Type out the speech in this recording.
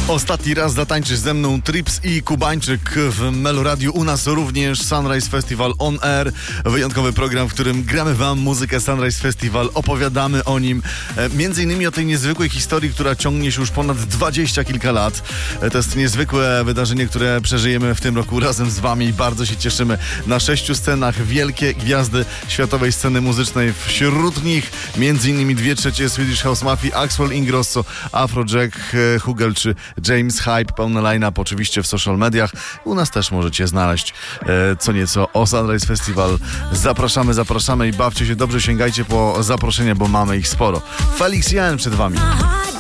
Ostatni raz zatańczysz ze mną Trips i Kubańczyk w Meloradiu. U nas również Sunrise Festival On Air. Wyjątkowy program, w którym gramy wam muzykę Sunrise Festival, opowiadamy o nim. Między innymi o tej niezwykłej historii, która ciągnie się już ponad 20 kilka lat. To jest niezwykłe wydarzenie, które przeżyjemy w tym roku razem z wami i bardzo się cieszymy. Na 6 scenach wielkie gwiazdy światowej sceny muzycznej. Wśród nich między innymi 2/3 Swedish House Mafii, Axwell Ingrosso, Afrojack, Hugel czy James Hype. Pełny line-up oczywiście w social mediach. U nas też możecie znaleźć co nieco o Sunrise Festival. Zapraszamy i bawcie się dobrze, sięgajcie po zaproszenia, bo mamy ich sporo. Felix Jan przed wami.